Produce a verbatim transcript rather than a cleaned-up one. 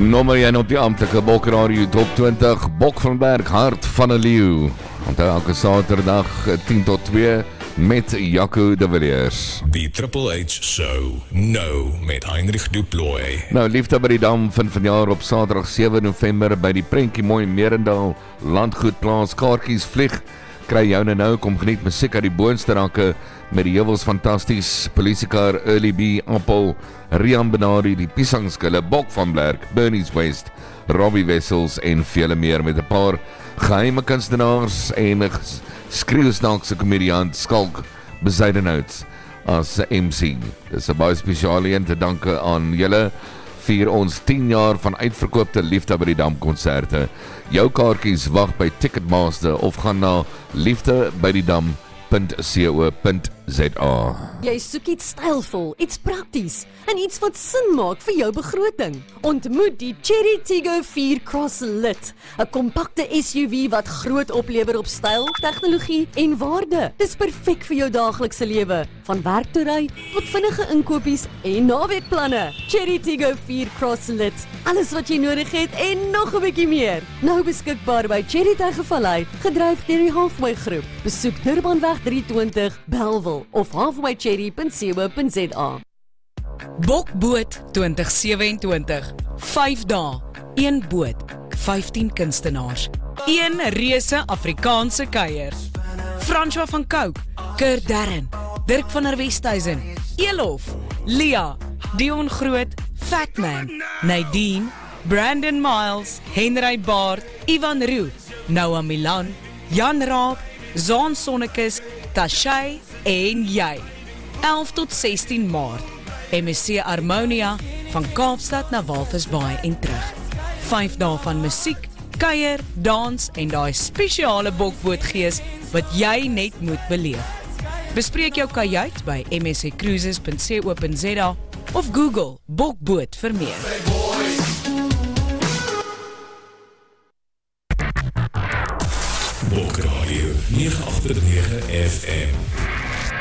Nommer een op die amptelike Bokradio Top twintig, Bok van Berg, Hart van 'n Leeu. Onthou elke Saterdag tien tot twee met Jaco de Villiers. Die Triple H Show, nou met Heinrich Duploy. Nou, Liefde by die Dam vind vanjaar op Saterdag sewe November by die Prentjie Mooi Merendal Landgoedplaas. Kaartjies vlieg, kry jou nou, kom geniet musiek uit die boonste rakke met die heuwels fantasties, Polisiekar, Early B, Appel, Rian Benari, die Piesangskille, Bok van Blerk, Bernie's West, Robbie Wessels en vele meer met 'n paar geheime kunstenaars en 'n skreeusnaakse komediant Skalk Bezuidenhout as M C. Dis 'n baie spesiale een te danke aan julle vier ons tien jaar van uitverkoopte Liefde by die Dam konserte. Jou kaartjies wag by Ticketmaster of gaan na liefdebydidam punt co punt za. Jy soek iets stylvol, iets prakties en iets wat sin maak vir jou begroting. Ontmoet die Chery Tiggo vier Cross Lit, 'n kompakte S U V wat groot oplewer op styl, tegnologie en waarde. Dis perfek vir jou daaglikse lewe, van werk toe ry tot vinnige inkopies en naweekplanne. Chery Tiggo vier Cross Lit, alles wat jy nodig het en nog 'n bietjie meer. Nou beskikbaar by Chery Tygervallei, gedryf deur die Halfway Groep. Besoek Durbanweg drie twintig Bellville of halfway cherry punt co punt za. Bokboot twintig sewe-en-twintig, vyf dae, een boot, vyftien kunstenaars, een reuse Afrikaanse kuier. François van Cooke, Kurt Darren, Dirk van der Westhuizen, Elof, Lia, Dion Groot, Fatman, Nadine, Brandon Miles, Henry Baard, Ivan Roo, Noah Milan, Jan Raab, Zaan Sonnekes, Tashay en jy. elf tot sestien Maart, M S C Harmonia, van Kaapstad na Walvisbaai en terug. vyf dae van musiek, kuier, dans en daai spesiale bokbootgees wat jy net moet beleef. Bespreek jou kajuit by m s c cruises punt co punt za of Google Bokboot vir meer. Bokradio nege agt nege F M.